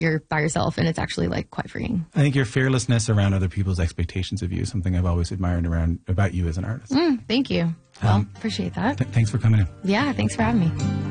you're by yourself, and it's actually like quite freeing. I think your fearlessness around other people's expectations of you is something I've always admired about you as an artist. Thank you. Well, appreciate that. Thanks for coming in. Yeah, thanks for having me.